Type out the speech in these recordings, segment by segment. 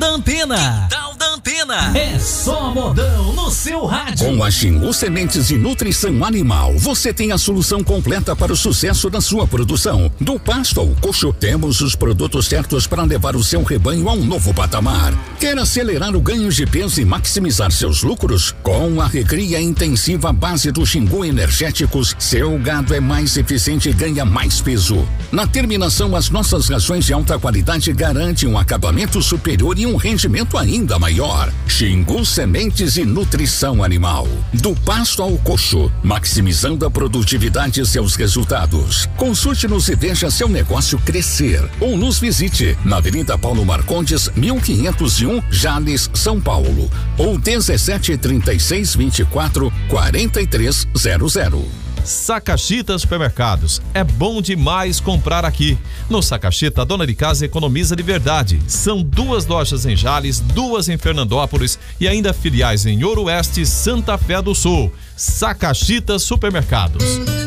da Antena. Quintal da Antena. É só modão no seu rádio. Com a Xingu Sementes e Nutrição Animal, você tem a solução completa para o sucesso da sua produção. Do pasto ao coxo, temos os produtos certos para levar o seu rebanho a um novo patamar. Quer acelerar o ganho de peso e maximizar seus lucros? Com a recria intensiva base do Xingu Energéticos, seu gado é mais eficiente e ganha mais peso. Na terminação, as nossas rações de alta qualidade garantem um acabamento superior e um rendimento ainda maior. Xingu Sementes e Nutrição Animal. Do pasto ao coxo, maximizando a produtividade e seus resultados. Consulte-nos e veja seu negócio crescer. Ou nos visite na Avenida Paulo Marcondes, 1501, Jales, São Paulo. Ou 1736244300. Sacachita Supermercados. É bom demais comprar aqui. No Sacachita, a dona de casa economiza de verdade. São 2 lojas em Jales, 2 em Fernandópolis e ainda filiais em Ouro Oeste e Santa Fé do Sul. Sacachita Supermercados.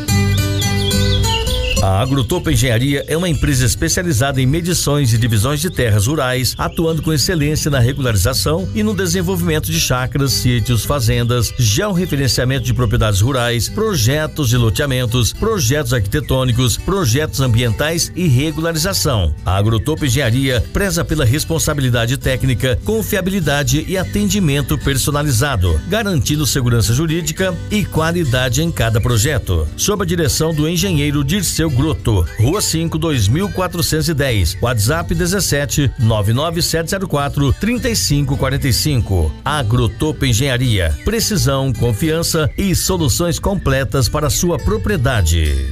A Agrotopo Engenharia é uma empresa especializada em medições e divisões de terras rurais, atuando com excelência na regularização e no desenvolvimento de chácaras, sítios, fazendas, georreferenciamento de propriedades rurais, projetos de loteamentos, projetos arquitetônicos, projetos ambientais e regularização. A Agrotopo Engenharia preza pela responsabilidade técnica, confiabilidade e atendimento personalizado, garantindo segurança jurídica e qualidade em cada projeto. Sob a direção do engenheiro Dirceu Grotto, Rua 5, 2410, WhatsApp 17 99704 3545. Agrotopo Engenharia, precisão, confiança e soluções completas para sua propriedade.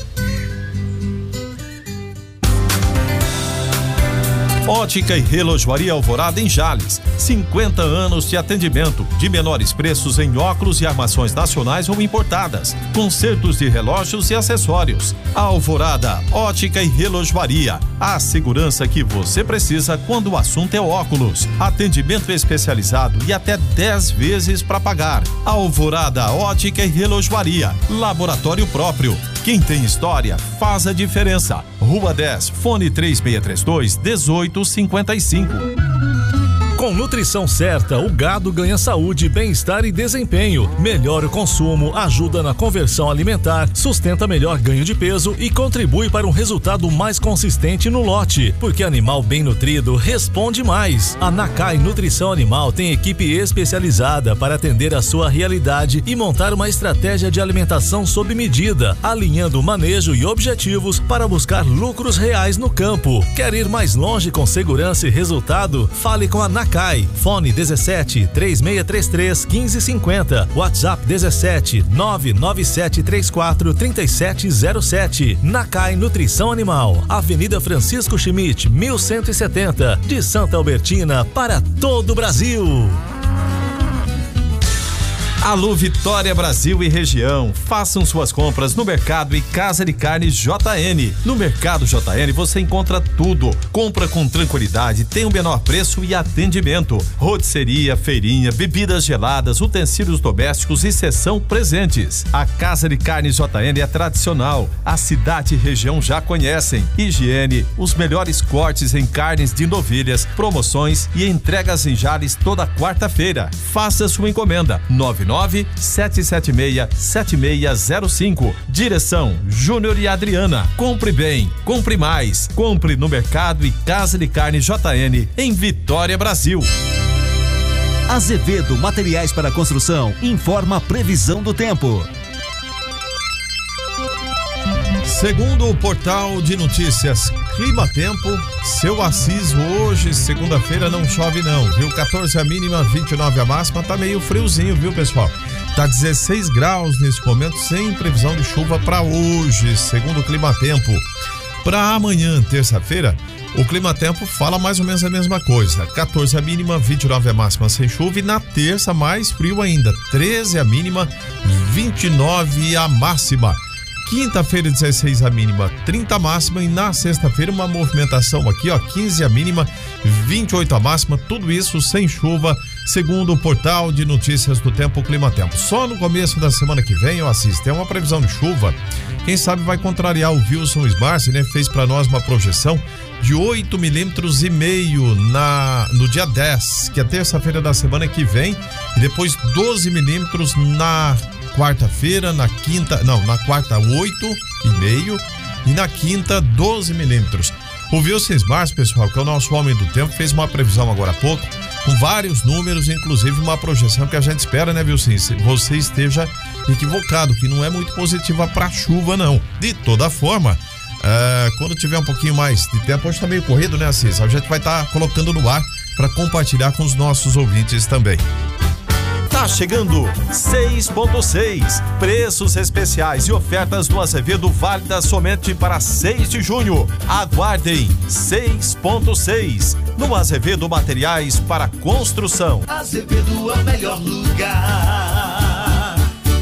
Ótica e Relojoaria Alvorada em Jales. 50 anos de atendimento, de menores preços em óculos e armações nacionais ou importadas, consertos de relógios e acessórios. Alvorada, Ótica e Relojoaria. A segurança que você precisa quando o assunto é óculos. Atendimento especializado e até 10 vezes para pagar. Alvorada, Ótica e Relojoaria. Laboratório próprio. Quem tem história faz a diferença. Rua 10, fone 3632-1855. Com nutrição certa, o gado ganha saúde, bem-estar e desempenho. Melhora o consumo, ajuda na conversão alimentar, sustenta melhor ganho de peso e contribui para um resultado mais consistente no lote. Porque animal bem nutrido responde mais. A Nakai Nutrição Animal tem equipe especializada para atender a sua realidade e montar uma estratégia de alimentação sob medida, alinhando o manejo e objetivos para buscar lucros reais no campo. Quer ir mais longe com segurança e resultado? Fale com a Nakai. Fone 17 3633 1550. WhatsApp 17 99734 3707. Nakai Nutrição Animal. Avenida Francisco Schmidt, 1170. De Santa Albertina para todo o Brasil. Alô Vitória Brasil e região, façam suas compras no Mercado e Casa de Carnes JN. No Mercado JN você encontra tudo, compra com tranquilidade, tem o menor preço e atendimento. Rotisseria, feirinha, bebidas geladas, utensílios domésticos e seção presentes. A Casa de Carnes JN é tradicional, a cidade e região já conhecem. Higiene, os melhores cortes em carnes de novilhas, promoções e entregas em Jales toda quarta-feira. Faça sua encomenda 99776-7605. Direção Júnior e Adriana. Compre bem, compre mais. Compre no Mercado e Casa de Carne JN em Vitória, Brasil. Azevedo Materiais para Construção informa a previsão do tempo. Segundo o portal de notícias Clima Tempo, seu Assis, hoje, segunda-feira, não chove não, viu? 14 a mínima, 29 a máxima, tá meio friozinho, viu, pessoal? Tá 16 graus nesse momento, sem previsão de chuva para hoje, segundo o Clima Tempo. Para amanhã, terça-feira, o Clima Tempo fala mais ou menos a mesma coisa. 14 a mínima, 29 a máxima sem chuva, e na terça mais frio ainda, 13 a mínima, 29 a máxima. Quinta-feira 16 a mínima, 30 a máxima, e na sexta-feira uma movimentação aqui, ó, 15 a mínima, 28 a máxima, tudo isso sem chuva, segundo o portal de notícias do Tempo Clima Tempo. Só no começo da semana que vem, eu assisto, tem uma previsão de chuva, quem sabe vai contrariar o Wilson Smarce, né? Fez para nós uma projeção de 8,5 milímetros no dia 10, que é terça-feira da semana que vem, e depois 12 milímetros na quarta-feira, na quarta 8,5 e na quinta 12 milímetros. O Wilson Mars, pessoal, que é o nosso homem do tempo, fez uma previsão agora há pouco, com vários números, inclusive uma projeção que a gente espera, né, Wilson? Se você esteja equivocado, que não é muito positiva para chuva, não. De toda forma, quando tiver um pouquinho mais de tempo, hoje tá meio corrido, né, Assis? A gente vai estar colocando no ar para compartilhar com os nossos ouvintes também. Tá chegando 6.6, preços especiais e ofertas do Azevedo válidas somente para 6 de junho. Aguardem 6.6 no Azevedo Materiais para Construção. Azevedo é o melhor lugar.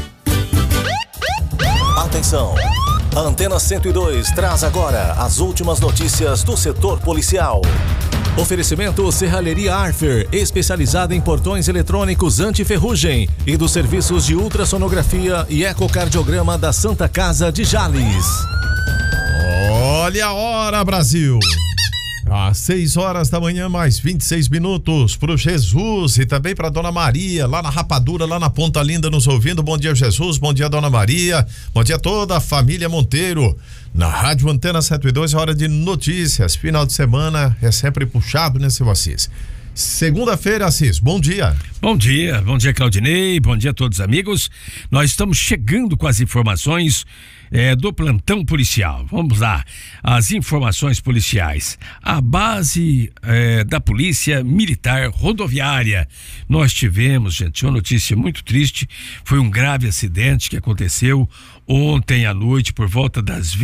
Atenção! A Antena 102 traz agora as últimas notícias do setor policial. Oferecimento Serralheria Arfer, especializada em portões eletrônicos anti-ferrugem, e dos serviços de ultrassonografia e ecocardiograma da Santa Casa de Jales. Olha a hora, Brasil! Às 6 horas da manhã, mais 26 minutos, pro Jesus e também pra Dona Maria, lá na Rapadura, lá na Ponta Linda, nos ouvindo. Bom dia, Jesus, bom dia, Dona Maria, bom dia a toda a família Monteiro. Na Rádio Antena 102 é hora de notícias. Final de semana é sempre puxado, né, seu Assis? Segunda-feira, Assis, bom dia. Bom dia, Claudinei, bom dia a todos os amigos. Nós estamos chegando com as informações do plantão policial. Vamos lá, as informações policiais. A base da Polícia Militar Rodoviária. Nós tivemos, gente, uma notícia muito triste. Foi um grave acidente que aconteceu ontem à noite, por volta das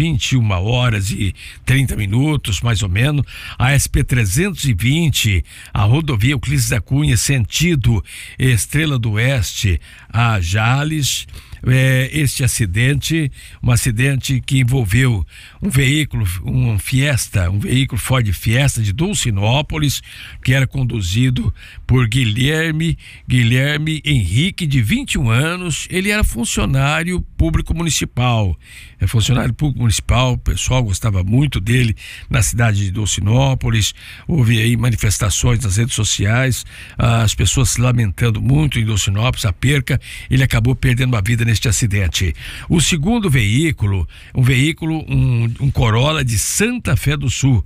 21h30, mais ou menos, a SP-320, a rodovia Euclides da Cunha, sentido Estrela do Oeste a Jales. Este acidente, um acidente que envolveu um veículo, um veículo Ford Fiesta de Dulcinópolis, que era conduzido por Guilherme Henrique, de 21 anos. Ele era funcionário público municipal. O pessoal gostava muito dele na cidade de Dulcinópolis. Houve aí manifestações nas redes sociais, as pessoas se lamentando muito em Dulcinópolis, a perca. Ele acabou perdendo a vida neste acidente. O segundo veículo, um Corolla de Santa Fé do Sul,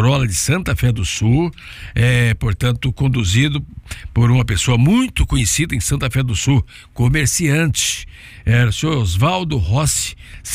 portanto, conduzido por uma pessoa muito conhecida em Santa Fé do Sul, comerciante. Era o senhor Oswaldo Rossi,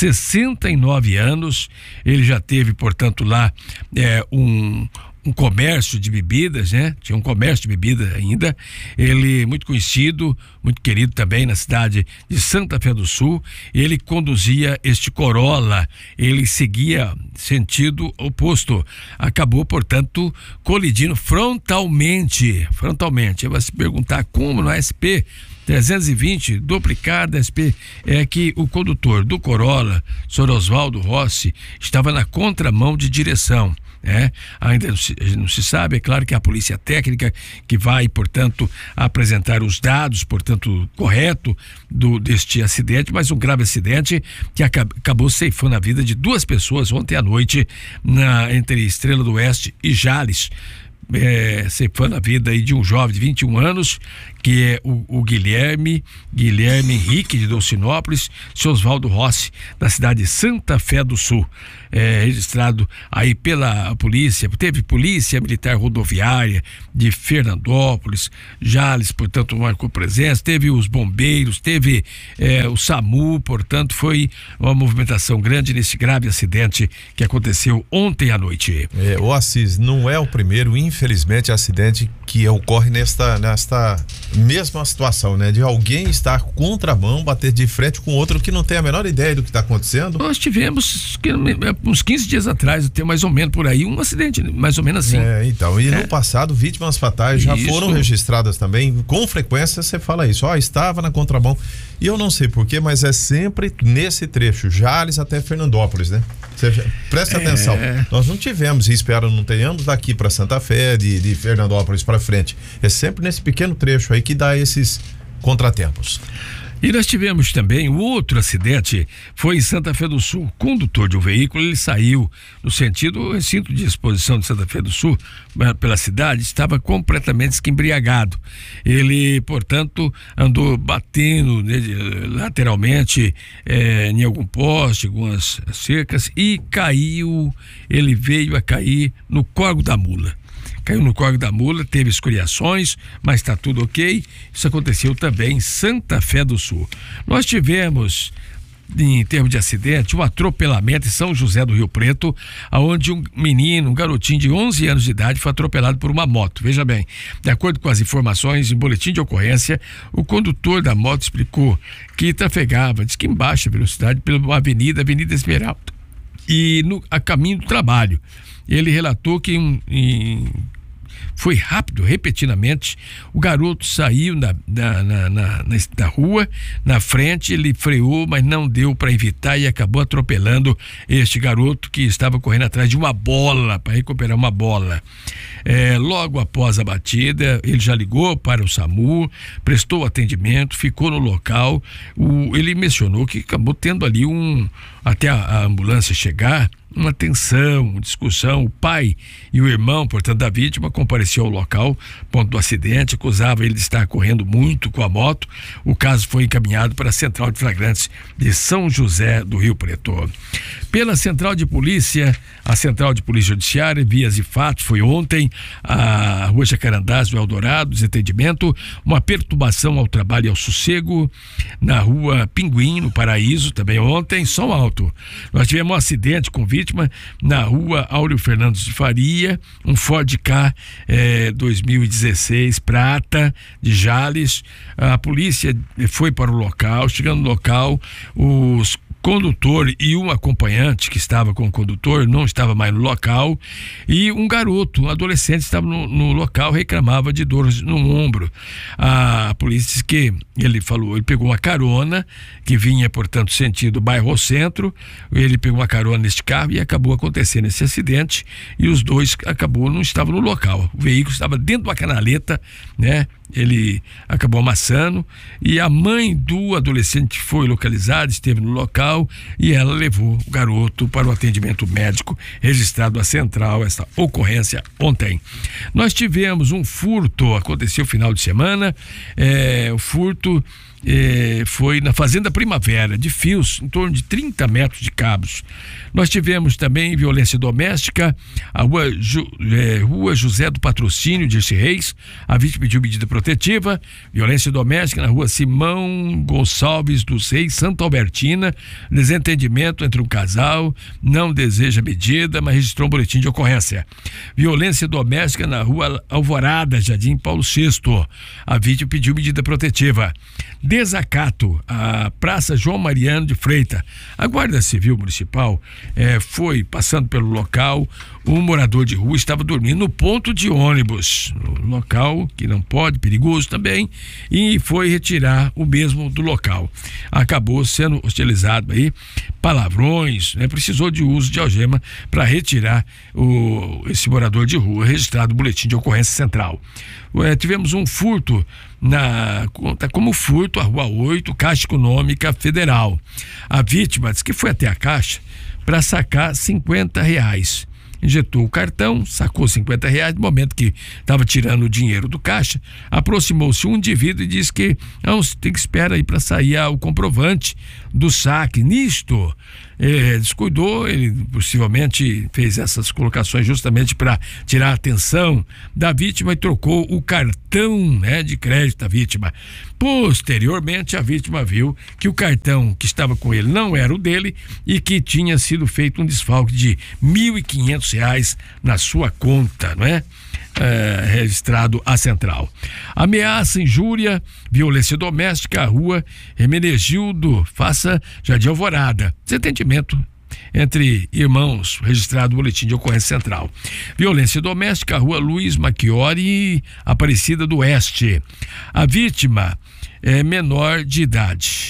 69 anos. Ele já teve, portanto, lá um comércio de bebidas, né? Tinha um comércio de bebidas ainda. Ele muito conhecido, muito querido também na cidade de Santa Fé do Sul. Ele conduzia este Corolla, ele seguia sentido oposto. Acabou, portanto, colidindo frontalmente. Você vai se perguntar como no SP 320 duplicada SP, é que o condutor do Corolla, Sr. Oswaldo Rossi, estava na contramão de direção. Ainda não se sabe, é claro que a polícia técnica que vai, portanto, apresentar os dados, portanto, correto deste acidente, mas um grave acidente que acabou ceifando a vida de 2 pessoas ontem à noite entre Estrela do Oeste e Jales. Ceifando a vida aí de um jovem de 21 anos, que é o Guilherme Henrique, de Dulcinópolis, seu Oswaldo Rossi, da cidade de Santa Fé do Sul. Registrado aí pela polícia, teve Polícia Militar Rodoviária de Fernandópolis, Jales, portanto, marcou presença, teve os bombeiros, teve o SAMU, portanto, foi uma movimentação grande nesse grave acidente que aconteceu ontem à noite. O Assis, não é o primeiro, infelizmente, acidente que ocorre nesta mesma situação, né? De alguém estar contramão, bater de frente com outro que não tem a menor ideia do que está acontecendo. Nós tivemos uns 15 dias atrás, até mais ou menos por aí, um acidente, mais ou menos assim. Então, e no passado, vítimas fatais já foram registradas também, com frequência você fala isso, estava na contramão, e eu não sei porquê, mas é sempre nesse trecho, Jales até Fernandópolis, né? Presta atenção, nós não tivemos, e espero não tenhamos, daqui para Santa Fé, de Fernandópolis para frente, é sempre nesse pequeno trecho aí que dá esses contratempos. E nós tivemos também outro acidente, foi em Santa Fé do Sul. O condutor de um veículo, ele saiu no sentido recinto de exposição de Santa Fé do Sul, pela cidade, estava completamente embriagado. Ele, portanto, andou batendo lateralmente em algum poste, algumas cercas, e caiu, ele veio a cair no córrego da mula. Caiu no córrego da mula, teve escoriações, mas está tudo ok. Isso aconteceu também em Santa Fé do Sul. Nós tivemos, em termos de acidente, um atropelamento em São José do Rio Preto, onde um menino, um garotinho de 11 anos de idade, foi atropelado por uma moto. Veja bem, de acordo com as informações em boletim de ocorrência, o condutor da moto explicou que trafegava, diz que em baixa velocidade, pela Avenida Esmeralda, e a caminho do trabalho. Ele relatou que foi rápido, repetidamente. O garoto saiu da rua, na frente, ele freou, mas não deu para evitar e acabou atropelando este garoto que estava correndo atrás de uma bola, para recuperar uma bola. Logo após a batida, ele já ligou para o SAMU, prestou atendimento, ficou no local. Ele mencionou que acabou tendo ali até a ambulância chegar, uma tensão, uma discussão. O pai e o irmão, portanto, da vítima, compareceu ao local, ponto do acidente, acusava ele de estar correndo muito com a moto. O caso foi encaminhado para a Central de Flagrantes de São José do Rio Preto. Pela Central de Polícia, a Central de Polícia Judiciária, Vias e Fatos, foi ontem, a Rua Jacarandás do Eldorado, desentendimento, uma perturbação ao trabalho e ao sossego, na Rua Pinguim, no Paraíso, também ontem, som alto. Nós tivemos um acidente com vítima na Rua Áureo Fernandes de Faria, um Ford Ka 2016 prata de Jales. A polícia foi para o local. Chegando no local, os condutor e um acompanhante que estava com o condutor não estava mais no local, e um garoto, um adolescente, estava no local, reclamava de dores no ombro. A polícia disse que ele pegou uma carona que vinha, portanto, sentido bairro centro. Ele pegou uma carona neste carro e acabou acontecendo esse acidente, e os dois não estavam no local. O veículo estava dentro de uma canaleta, né? Ele acabou amassando, e a mãe do adolescente foi localizada, esteve no local, e ela levou o garoto para o atendimento médico registrado à central, essa ocorrência ontem. Nós tivemos um furto, aconteceu no final de semana, o furto foi na Fazenda Primavera, de fios, em torno de 30 metros de cabos. Nós tivemos também violência doméstica, a Rua José do Patrocínio, de Dirce Reis, a vítima pediu medida protetiva. Violência doméstica na Rua Simão Gonçalves dos Reis, Santa Albertina, desentendimento entre um casal, não deseja medida, mas registrou um boletim de ocorrência. Violência doméstica na Rua Alvorada, Jardim Paulo VI, a vítima pediu medida protetiva. Desacato, a Praça João Mariano de Freitas. A Guarda Civil Municipal foi passando pelo local. Um morador de rua estava dormindo no ponto de ônibus, no local que não pode, perigoso também, e foi retirar o mesmo do local. Acabou sendo hostilizado aí, palavrões, precisou de uso de algema para retirar esse morador de rua, registrado no boletim de ocorrência central. Tivemos um furto como furto a Rua 8, Caixa Econômica Federal. A vítima disse que foi até a caixa para sacar R$50. Injetou o cartão, sacou R$50. No momento que estava tirando o dinheiro do caixa, aproximou-se um indivíduo e disse que tem que esperar aí para sair o comprovante do saque. Nisto, descuidou, ele possivelmente fez essas colocações justamente para tirar a atenção da vítima e trocou o cartão de crédito da vítima. Posteriormente, a vítima viu que o cartão que estava com ele não era o dele e que tinha sido feito um desfalque de R$1.500 na sua conta, registrado à central. Ameaça, injúria, violência doméstica, a Rua Hermenegildo, faça Jardim Alvorada. Desentendimento entre irmãos, registrado no boletim de ocorrência central. Violência doméstica, a Rua Luiz Macchiori, Aparecida do Oeste. A vítima é menor de idade.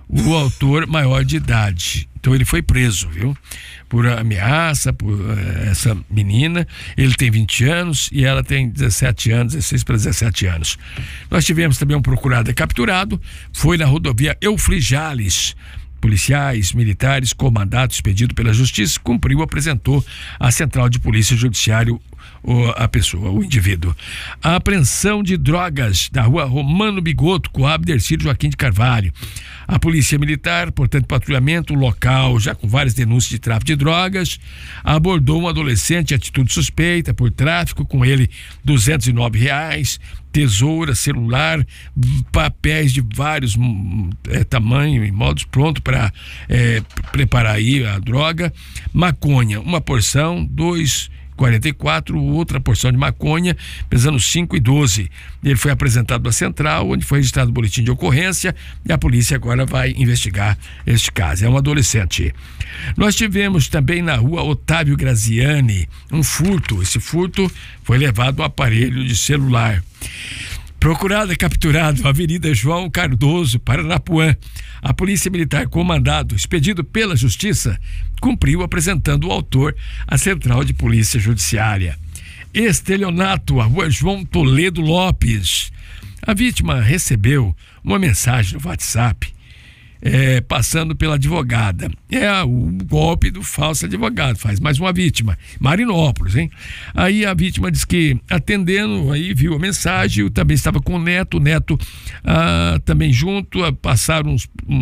o autor maior de idade. Então ele foi preso, viu? Por ameaça, por essa menina. Ele tem 20 anos e ela tem 17 anos, 16 para 17 anos. Nós tivemos também um procurado capturado, foi na rodovia Eufrigales Jales. Policiais, militares, comandados, expedido pela justiça, cumpriu, apresentou à Central de Polícia Judiciário a pessoa, o indivíduo. A apreensão de drogas da rua Romano Bigoto, Coab Dercílio Joaquim de Carvalho. A polícia militar, portanto, patrulhamento local, já com várias denúncias de tráfico de drogas, abordou um adolescente em atitude suspeita por tráfico, com ele R$209, tesoura, celular, papéis de vários tamanhos e modos, pronto para preparar aí a droga, maconha, uma porção, 2,44, outra porção de maconha, pesando 5,12. Ele foi apresentado à central, onde foi registrado o boletim de ocorrência, e a polícia agora vai investigar este caso. É um adolescente. Nós tivemos também na rua Otávio Graziani um furto. Esse furto foi levado um aparelho de celular. Procurado e capturado, Avenida João Cardoso, Paranapuã. A Polícia Militar, comandado, expedido pela Justiça, cumpriu, apresentando o autor à Central de Polícia Judiciária. Estelionato, a rua João Toledo Lopes. A vítima recebeu uma mensagem no WhatsApp, passando pela advogada. O golpe do falso advogado, faz mais uma vítima, Marinópolis, hein? Aí a vítima diz que, atendendo, aí viu a mensagem, eu também estava com o Neto também junto, passaram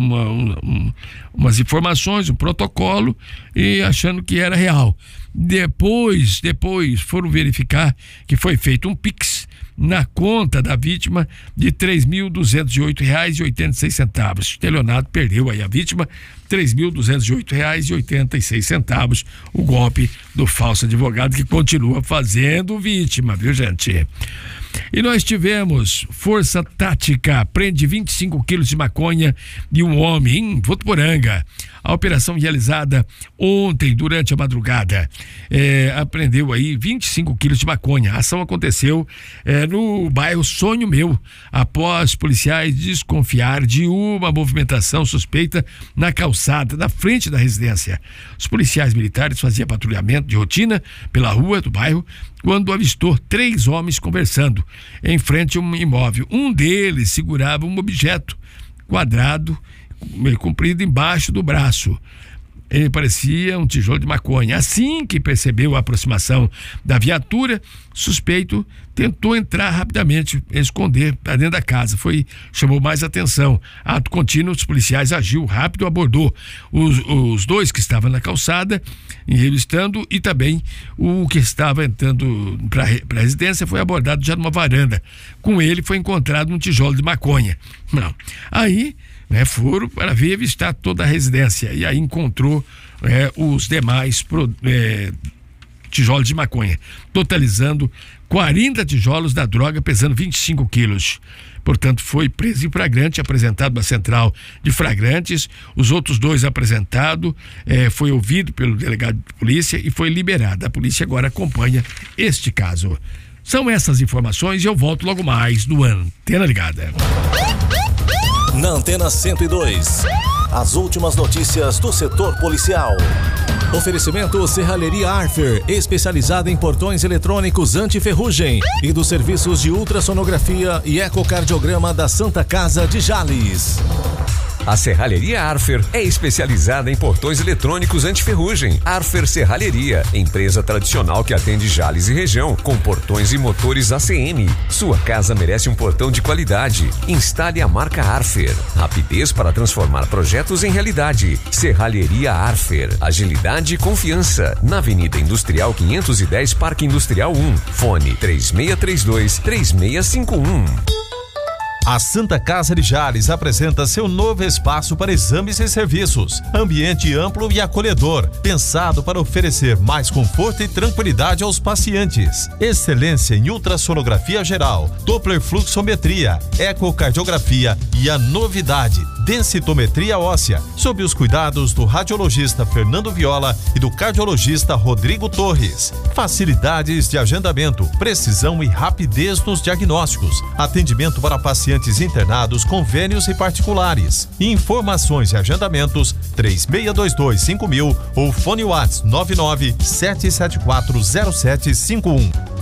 umas informações, um protocolo, e achando que era real. Depois foram verificar que foi feito um Pix na conta da vítima de R$3.208,86. O estelionato perdeu aí a vítima R$3.208,86. O golpe do falso advogado, que continua fazendo vítima, viu, gente? E nós tivemos Força Tática, prende 25 quilos de maconha de um homem em Votuporanga. A operação realizada ontem, durante a madrugada, apreendeu aí 25 quilos de maconha. A ação aconteceu no bairro Sonho Meu, após policiais desconfiar de uma movimentação suspeita na calçada, na frente da residência. Os policiais militares faziam patrulhamento de rotina pela rua do bairro, quando avistou 3 homens conversando em frente a um imóvel. Um deles segurava um objeto quadrado, meio comprido, embaixo do braço. Ele parecia um tijolo de maconha. Assim que percebeu a aproximação da viatura, suspeito tentou entrar rapidamente, esconder para dentro da casa. Chamou mais atenção. Ato contínuo, os policiais agiu rápido, abordou os 2 que estavam na calçada, revistando, e também o que estava entrando para a residência foi abordado já numa varanda. Com ele foi encontrado um tijolo de maconha. Não. Aí, foram para revistar toda a residência, e aí encontrou os demais tijolos de maconha, totalizando 40 tijolos da droga, pesando 25 quilos. Portanto, foi preso em flagrante, apresentado à Central de Flagrantes. Os outros 2 apresentados, foi ouvido pelo delegado de polícia e foi liberado. A polícia agora acompanha este caso. São essas informações e eu volto logo mais no Antena Ligada. Na Antena 102, as últimas notícias do setor policial. Oferecimento Serralheria Arfer, especializada em portões eletrônicos anti-ferrugem, e dos serviços de ultrassonografia e ecocardiograma da Santa Casa de Jales. A Serralheria Arfer é especializada em portões eletrônicos anti-ferrugem. Arfer Serralheria, empresa tradicional que atende Jales e região, com portões e motores ACM. Sua casa merece um portão de qualidade. Instale a marca Arfer. Rapidez para transformar projetos em realidade. Serralheria Arfer. Agilidade e confiança. Na Avenida Industrial 510, Parque Industrial 1. Fone 3632-3651. A Santa Casa de Jales apresenta seu novo espaço para exames e serviços. Ambiente amplo e acolhedor, pensado para oferecer mais conforto e tranquilidade aos pacientes. Excelência em ultrassonografia geral, Doppler fluxometria, ecocardiografia e a novidade, densitometria óssea, sob os cuidados do radiologista Fernando Viola e do cardiologista Rodrigo Torres. Facilidades de agendamento, precisão e rapidez nos diagnósticos. Atendimento para pacientes pacientes internados, convênios e particulares. Informações e agendamentos 36225000 ou fone WhatsApp 99 7740751.